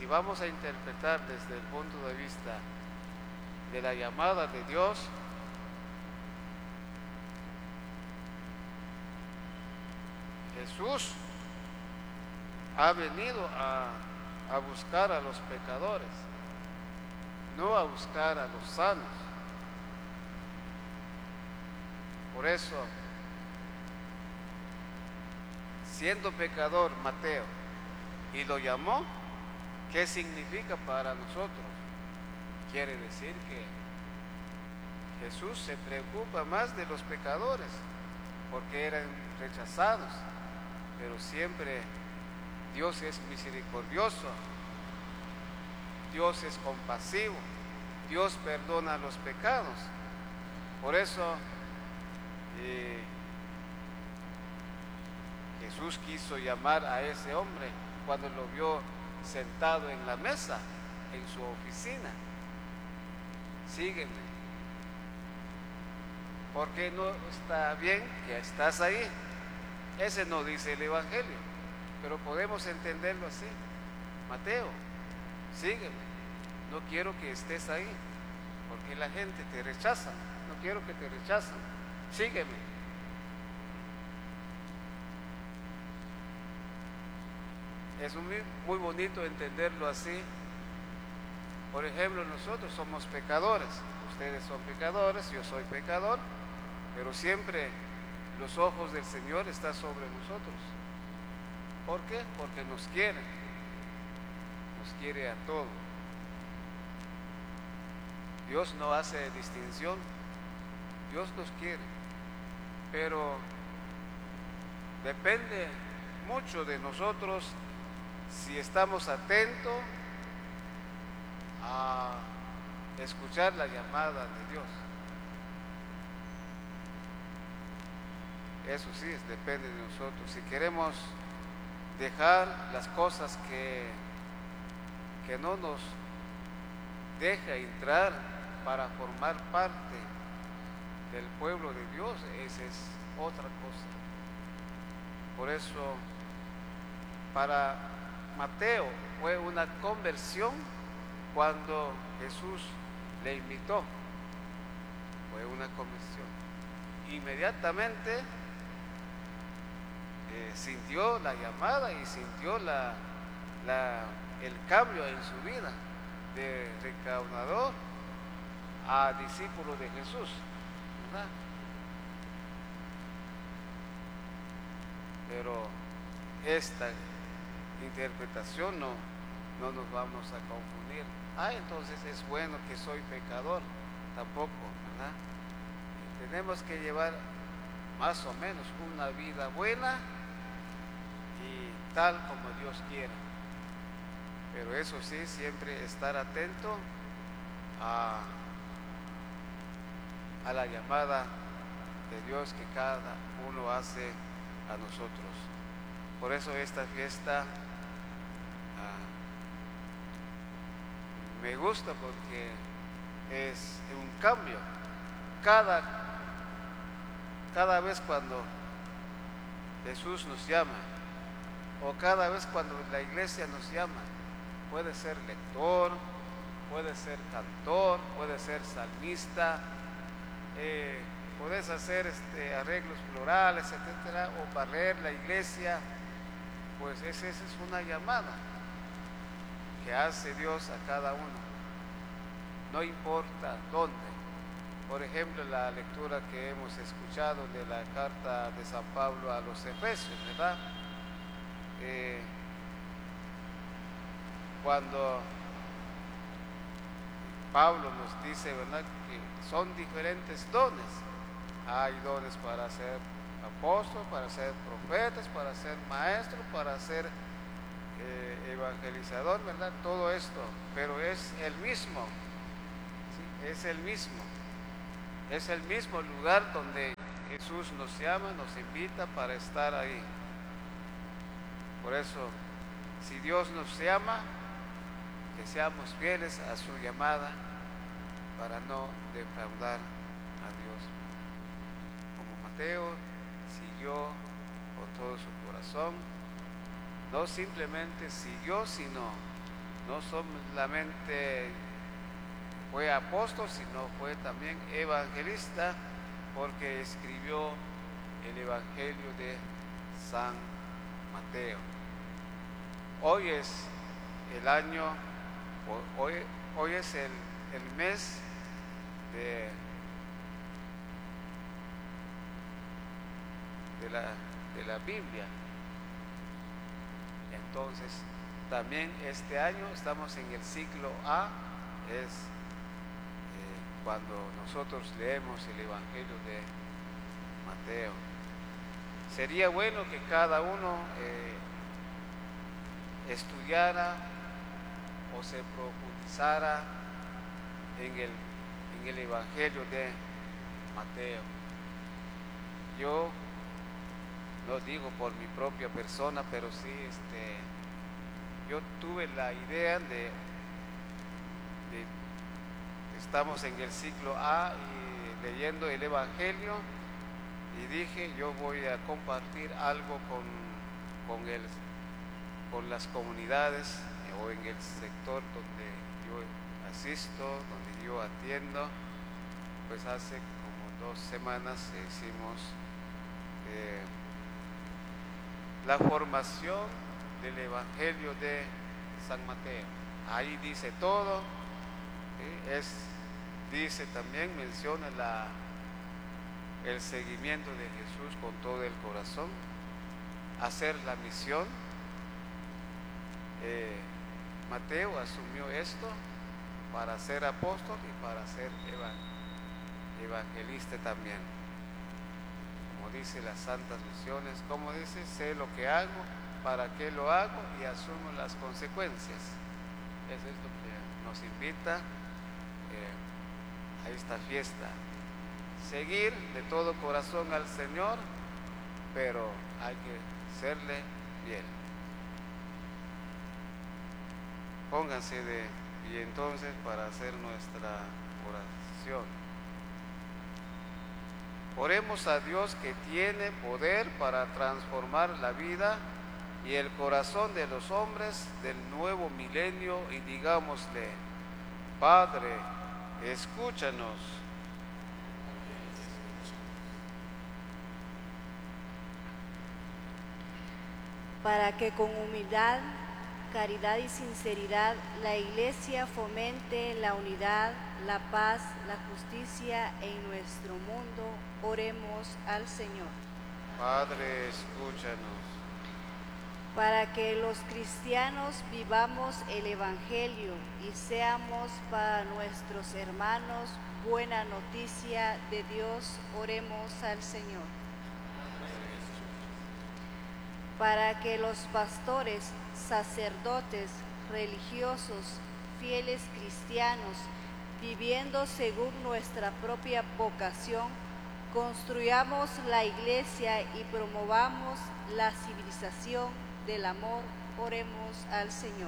si vamos a interpretar desde el punto de vista de la llamada de Dios, Jesús ha venido a buscar a los pecadores, no a buscar a los sanos. Por eso, siendo pecador Mateo, y lo llamó, ¿qué significa para nosotros? Quiere decir que Jesús se preocupa más de los pecadores, porque eran rechazados, pero siempre Dios es misericordioso, Dios es compasivo, Dios perdona los pecados. Por eso Jesús quiso llamar a ese hombre cuando lo vio sentado en la mesa, en su oficina. Sígueme. Porque no está bien que estás ahí. Ese no dice el Evangelio, pero podemos entenderlo así. Mateo, sígueme. No quiero que estés ahí, porque la gente te rechaza. No quiero que te rechacen. Sígueme. Es muy bonito entenderlo así. Por ejemplo, nosotros somos pecadores, ustedes son pecadores, yo soy pecador, pero siempre los ojos del Señor están sobre nosotros. ¿Por qué? Porque nos quiere a todos. Dios no hace distinción, Dios nos quiere, pero depende mucho de nosotros si estamos atentos a escuchar la llamada de Dios. Eso sí, depende de nosotros. Si queremos dejar las cosas que no nos deja entrar para formar parte del pueblo de Dios, esa es otra cosa. Por eso, para Mateo fue una conversión cuando Jesús le invitó. Fue una conversión. Inmediatamente sintió la llamada y sintió el cambio en su vida de recaudador a discípulo de Jesús, ¿verdad? Pero esta interpretación no nos vamos a confundir. Entonces es bueno que soy pecador, tampoco, ¿verdad? Tenemos que llevar más o menos una vida buena y tal como Dios quiera. Pero eso sí, siempre estar atento a la llamada de Dios que cada uno hace a nosotros. Por eso esta fiesta me gusta, porque es un cambio. Cada vez cuando Jesús nos llama, o cada vez cuando la iglesia nos llama, puede ser lector, puede ser cantor, puede ser salmista, puedes hacer arreglos florales, etcétera, o barrer la iglesia. Pues esa es una llamada que hace Dios a cada uno, no importa dónde. Por ejemplo, la lectura que hemos escuchado de la carta de San Pablo a los Efesios, ¿verdad? Cuando Pablo nos dice, ¿verdad?, que son diferentes dones. Hay dones para ser apóstol, para ser profetas, para ser maestro, para ser evangelizador, ¿verdad? Todo esto, pero es el mismo, ¿sí? Es el mismo lugar donde Jesús nos llama, nos invita para estar ahí. Por eso, si Dios nos llama, que seamos fieles a su llamada para no defraudar a Dios. Como Mateo siguió con todo su corazón, no simplemente siguió, sino no solamente fue apóstol, sino fue también evangelista, porque escribió el Evangelio de San Mateo. Hoy es el año, hoy es el mes de la Biblia. Entonces, también este año estamos en el ciclo A, es cuando nosotros leemos el Evangelio de Mateo. Sería bueno que cada uno estudiara o se profundizara en el Evangelio de Mateo. Yo no digo por mi propia persona, pero sí yo tuve la idea de estamos en el ciclo A y leyendo el Evangelio, y dije, yo voy a compartir algo con las comunidades o en el sector donde yo asisto, donde yo atiendo. Pues hace como 2 semanas hicimos la formación del Evangelio de San Mateo. Ahí dice todo, dice también, menciona el seguimiento de Jesús con todo el corazón, hacer la misión. Mateo asumió esto para ser apóstol y para ser evangelista también. Como dice las santas misiones, como dice, sé lo que hago, para qué lo hago y asumo las consecuencias. Eso es lo que nos invita a esta fiesta. Seguir de todo corazón al Señor, pero hay que serle fiel. Pónganse de pie entonces para hacer nuestra oración. Oremos a Dios, que tiene poder para transformar la vida y el corazón de los hombres del nuevo milenio, y digámosle: Padre, escúchanos. Para que con humildad, caridad y sinceridad la Iglesia fomente la unidad, la paz, la justicia en nuestro mundo, oremos al Señor. Padre, escúchanos. Para que los cristianos vivamos el Evangelio y seamos para nuestros hermanos buena noticia de Dios, oremos al Señor. Para que los pastores, sacerdotes, religiosos, fieles cristianos, viviendo según nuestra propia vocación, construyamos la Iglesia y promovamos la civilización del amor, oremos al Señor.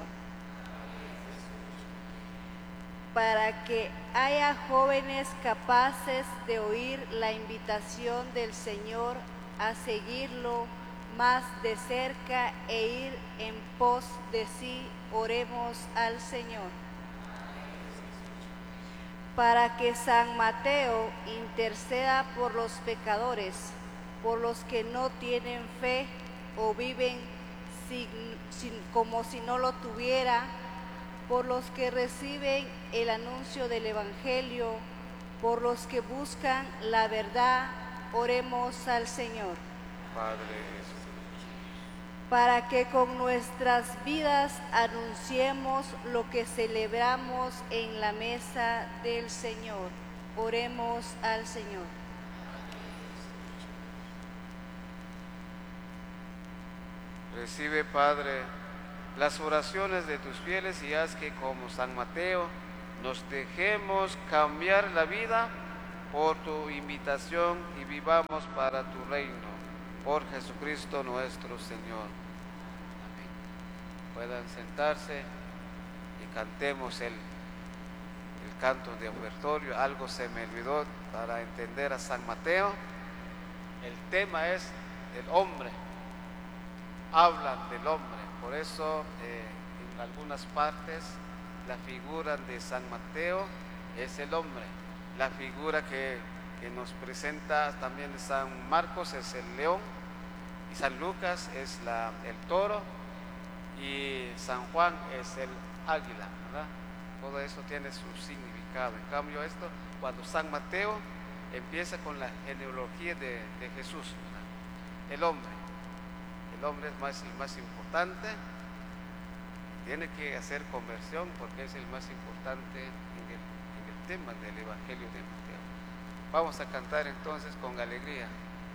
Para que haya jóvenes capaces de oír la invitación del Señor a seguirlo más de cerca e ir en pos de sí, oremos al Señor. Para que San Mateo interceda por los pecadores, por los que no tienen fe o viven como si no lo tuviera, por los que reciben el anuncio del Evangelio, por los que buscan la verdad, oremos al Señor. Padre, para que con nuestras vidas anunciemos lo que celebramos en la mesa del Señor. Oremos al Señor. Recibe, Padre, las oraciones de tus fieles y haz que, como San Mateo, nos dejemos cambiar la vida por tu invitación y vivamos para tu reino. Por Jesucristo nuestro Señor. Amén. Puedan sentarse y cantemos el canto de ofertorio. Algo se me olvidó para entender a San Mateo. El tema es el hombre. Hablan del hombre. Por eso algunas partes, la figura de San Mateo es el hombre, la figura que nos presenta también San Marcos es el león, y San Lucas es el toro, y San Juan es el águila, ¿verdad? Todo eso tiene su significado. En cambio esto, cuando San Mateo empieza con la genealogía de Jesús, ¿verdad? El hombre es el más importante, tiene que hacer conversión porque es el más importante en el tema del Evangelio de Mateo. Vamos a cantar entonces con alegría.